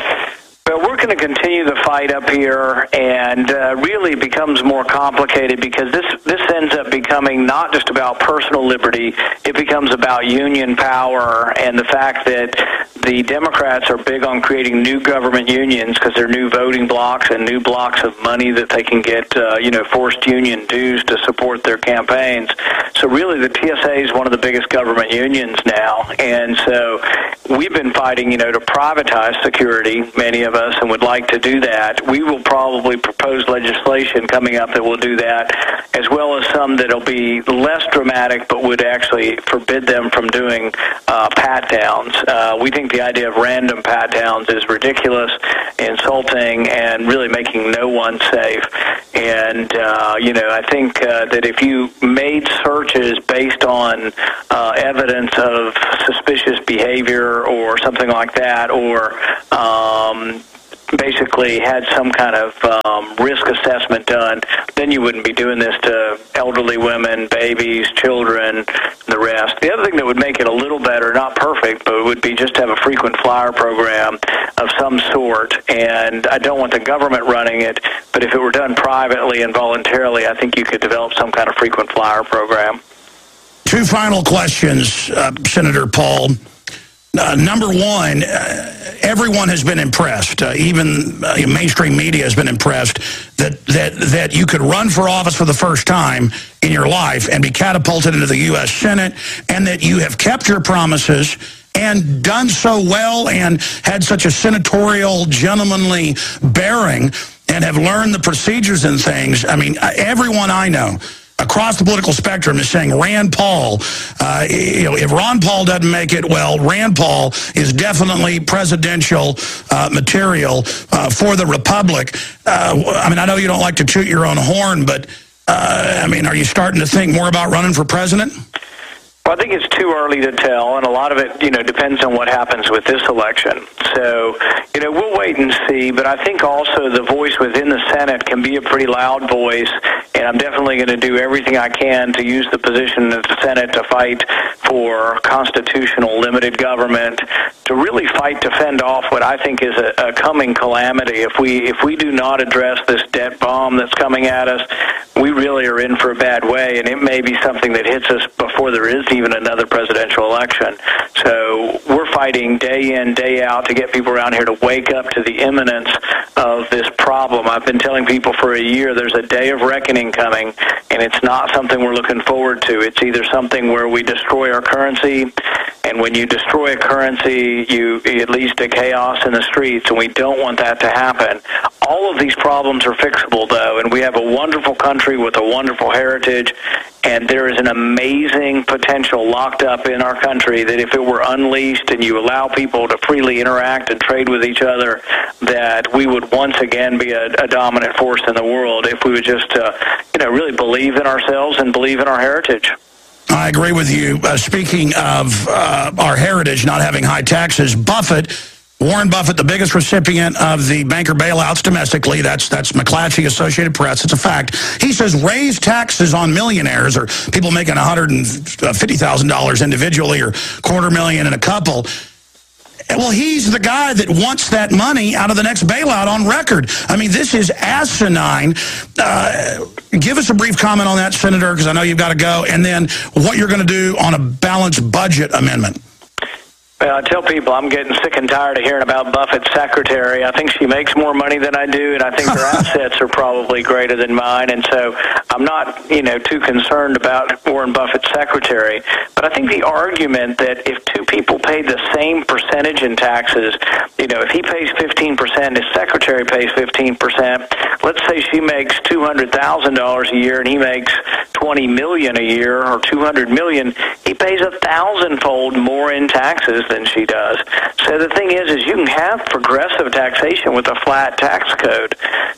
Well, we're going to continue the fight up here, and uh, really becomes more complicated because this this ends up becoming not just about personal liberty. It becomes about union power and the fact that the Democrats are big on creating new government unions because they're new voting blocks and new blocks of money that they can get, uh, you know, forced union dues to support their campaigns. So really the T S A is one of the biggest government unions now. And so we've been fighting, you know, to privatize security, many of us, and would like to do that. We will probably propose legislation coming up that will do that, as well as some that will be less dramatic but would actually forbid them from doing uh, pat-downs. Uh, we think the idea of random pat-downs is ridiculous, insulting, and really making no one safe. And, uh, you know, I think uh, that if you made searches based on uh, evidence of suspicious behavior or something like that, or um, basically had some kind of um, risk assessment done, then you wouldn't be doing this to elderly women, babies, children, the rest. The other thing that would make it a little better, not perfect, but would be just to have a frequent flyer program of some sort. And I don't want the government running it, but if it were done privately and voluntarily, I think you could develop some kind of frequent flyer program. Two final questions, uh, Senator Paul. Uh, number one, uh, everyone has been impressed. Uh, even uh, mainstream media has been impressed that, that, that you could run for office for the first time in your life and be catapulted into the U S Senate, and that you have kept your promises and done so well and had such a senatorial, gentlemanly bearing and have learned the procedures and things. I mean, everyone I know across the political spectrum is saying Rand Paul, uh, you know, if Ron Paul doesn't make it, well, Rand Paul is definitely presidential uh, material uh, for the Republic. Uh, I mean, I know you don't like to toot your own horn, but, uh, I mean, are you starting to think more about running for president? Well, I think it's too early to tell, and a lot of it, you know, depends on what happens with this election. So, you know, we'll wait and see, but I think also the voice within the Senate can be a pretty loud voice, and I'm definitely going to do everything I can to use the position of the Senate to fight for constitutional limited government, to really fight to fend off what I think is a, a coming calamity. If we if we do not address this debt bomb that's coming at us, we really are in for a bad way, and it may be something that hits us before there is even another presidential election. So we're fighting day in, day out to get people around here to wake up to the imminence of this problem. I've been telling people for a year there's a day of reckoning coming, and it's not something we're looking forward to. It's either something where we destroy our currency, and when you destroy a currency, you it leads to chaos in the streets, and we don't want that to happen. All of these problems are fixable, though, and we have a wonderful country with a wonderful heritage, and there is an amazing potential locked up in our country that if it were unleashed and you allow people to freely interact and trade with each other, that we would once again be a, a dominant force in the world if we would just, uh, you know, really believe in ourselves and believe in our heritage. I agree with you. Uh, speaking of uh, our heritage not having high taxes, Buffett, Warren Buffett, the biggest recipient of the banker bailouts domestically, that's that's McClatchy, Associated Press, it's a fact. He says raise taxes on millionaires or people making one hundred fifty thousand dollars individually or quarter million and a couple. Well, he's the guy that wants that money out of the next bailout on record. I mean, this is asinine. Uh, give us a brief comment on that, Senator, because I know you've got to go, and then what you're going to do on a balanced budget amendment. Well, I tell people I'm getting sick and tired of hearing about Buffett's secretary. I think she makes more money than I do, and I think her assets are probably greater than mine, and so I'm not, you know, too concerned about Warren Buffett's secretary. But I think the argument that if two people paid the same percentage in taxes, you know, if he pays fifteen percent, his secretary pays fifteen percent, let's say she makes two hundred thousand dollars a year and he makes twenty million dollars a year or two hundred million dollars, he pays a thousandfold more in taxes than she does. So the thing is, is you can have progressive taxation with a flat tax code.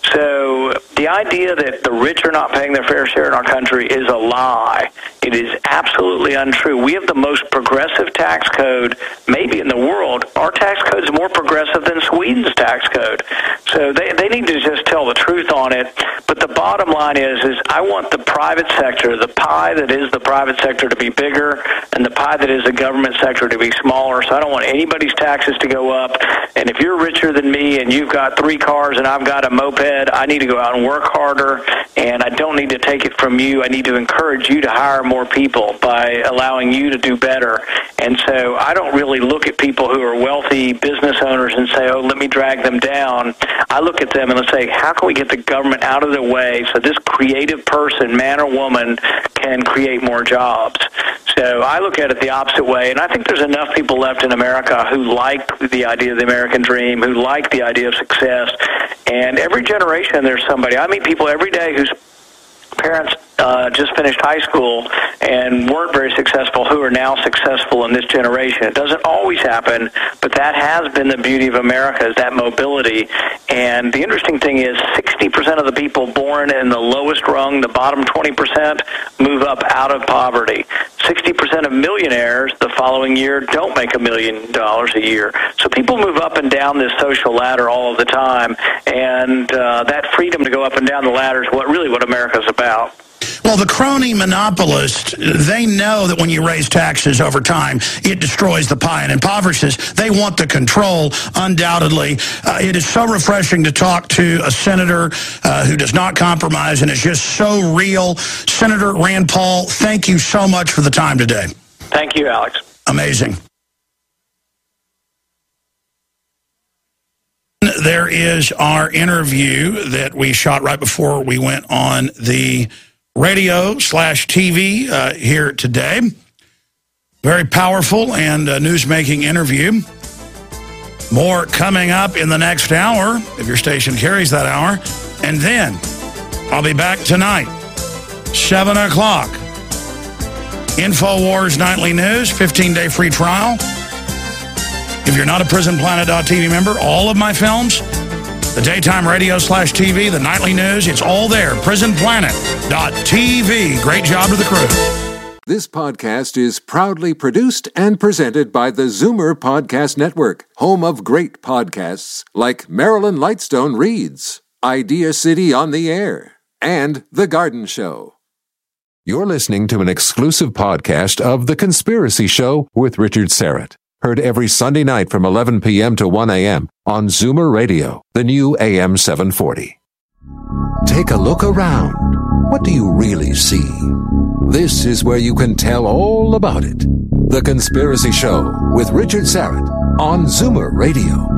So the idea that the rich are not paying their fair share in our country is a lie. It is absolutely untrue. We have the most progressive tax code maybe in the world. Our tax code is more progressive than Sweden's tax code. So they, they need to just tell the truth on it. But the bottom line is, is I want the private sector, the pie that is the private sector, to be bigger and the pie that is the government sector to be smaller. So I don't want anybody's taxes to go up. And if you're richer than me and you've got three cars and I've got a moped, I need to go out and work harder, and I don't need to take it from you. I need to encourage you to hire more more people by allowing you to do better. And so I don't really look at people who are wealthy business owners and say, oh, let me drag them down. I look at them and let's say, how can we get the government out of their way so this creative person, man or woman, can create more jobs? So I look at it the opposite way, and I think there's enough people left in America who like the idea of the American dream, who like the idea of success. And every generation there's somebody. I meet people every day whose parents uh, just finished high school and weren't very successful who are now successful in this generation. It doesn't always happen, but that has been the beauty of America, is that mobility. And the interesting thing is sixty percent of the people born in the lowest rung, the bottom twenty percent, move up out of poverty. sixty percent of millionaires the following year don't make a million dollars a year. So people move up and down this social ladder all of the time, and uh, that freedom to go up and down the ladder is what really what America's about. Well, the crony monopolists, they know that when you raise taxes over time, it destroys the pie and impoverishes. They want the control, undoubtedly. Uh, it is so refreshing to talk to a senator uh, who does not compromise and is just so real. Senator Rand Paul, thank you so much for the time today. Thank you, Alex. Amazing. There is our interview that we shot right before we went on the radio slash T V uh, here today. Very powerful and uh, news-making interview. More coming up in the next hour, if your station carries that hour. And then I'll be back tonight, seven o'clock. InfoWars Nightly News, fifteen-day free trial. If you're not a prison planet dot T V member, all of my films, the daytime radio slash T V, the nightly news, it's all there. prison planet dot T V. Great job to the crew. This podcast is proudly produced and presented by the Zoomer Podcast Network, home of great podcasts like Marilyn Lightstone Reads, Idea City on the Air, and The Garden Show. You're listening to an exclusive podcast of The Conspiracy Show with Richard Serrett. Heard every Sunday night from eleven p.m. to one a.m. on Zoomer Radio, the new A M seven forty. Take a look around. What do you really see? This is where you can tell all about it. The Conspiracy Show with Richard Serrett on Zoomer Radio.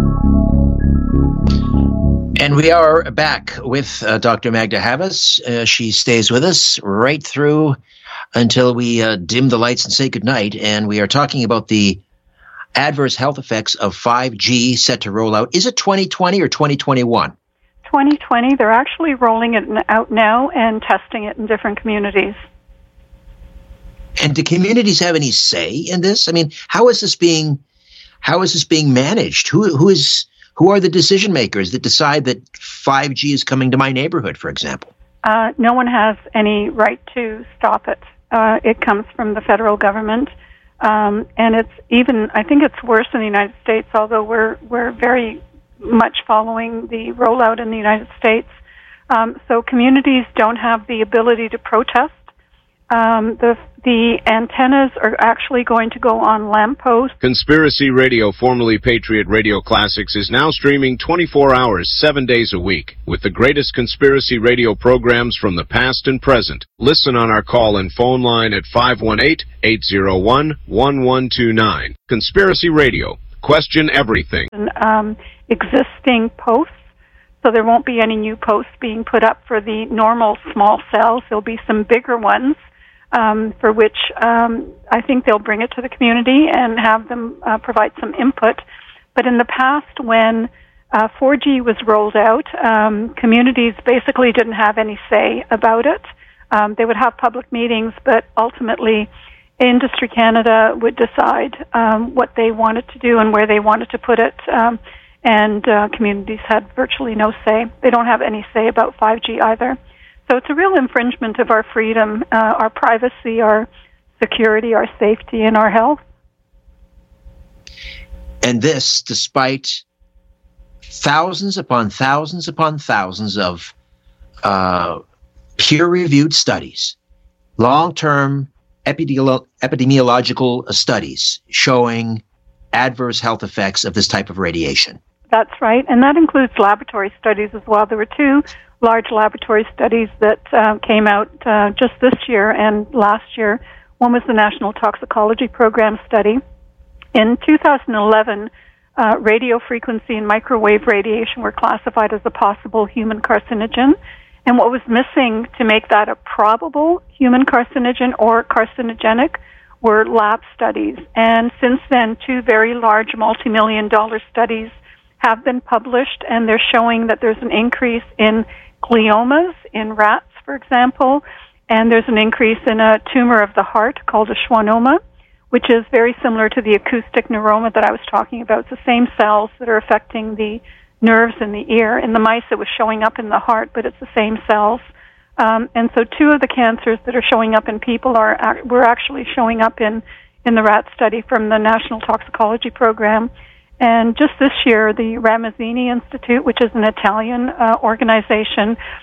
And we are back with uh, Doctor Magda Havas. Uh, she stays with us right through until we uh, dim the lights and say goodnight. And we are talking about the adverse health effects of five G set to roll out. Is it twenty twenty or twenty twenty-one? twenty twenty. They're actually rolling it out now and testing it in different communities. And do communities have any say in this? I mean, how is this being how is this being managed? Who who is who are the decision makers that decide that five G is coming to my neighborhood, for example? Uh, no one has any right to stop it. Uh, it comes from the federal government. Um, and it's even, I think it's worse in the United States, although we're we're very much following the rollout in the United States. Um, so communities don't have the ability to protest. Um, the the antennas are actually going to go on lampposts. Conspiracy Radio, formerly Patriot Radio Classics, is now streaming twenty-four hours, seven days a week, with the greatest conspiracy radio programs from the past and present. Listen on our call and phone line at five one eight, eight zero one, one one two nine. Conspiracy Radio. Question everything. Um, existing posts, so there won't be any new posts being put up for the normal small cells. There'll be some bigger ones. Um, for which um, I think they'll bring it to the community and have them uh, provide some input. But in the past, when uh, four G was rolled out, um, communities basically didn't have any say about it. Um, they would have public meetings, but ultimately Industry Canada would decide um, what they wanted to do and where they wanted to put it, um, and uh, communities had virtually no say. They don't have any say about five G either. So it's a real infringement of our freedom, uh, our privacy, our security, our safety, and our health. And this, despite thousands upon thousands upon thousands of uh, peer-reviewed studies, long-term epidemiolo- epidemiological studies showing adverse health effects of this type of radiation. That's right, and that includes laboratory studies as well. There were two large laboratory studies that uh, came out uh, just this year and last year. One was the National Toxicology Program study. In two thousand eleven, uh, radio frequency and microwave radiation were classified as a possible human carcinogen. And what was missing to make that a probable human carcinogen or carcinogenic were lab studies. And since then, two very large multi-million dollar studies have been published, and they're showing that there's an increase in gliomas in rats, for example, and there's an increase in a tumor of the heart called a schwannoma, which is very similar to the acoustic neuroma that I was talking about. It's the same cells that are affecting the nerves in the ear. In the mice, it was showing up in the heart, but it's the same cells. Um, and so two of the cancers that are showing up in people are were actually showing up in, in the rat study from the National Toxicology Program. And just this year, the Ramazzini Institute, which is an Italian uh, organization,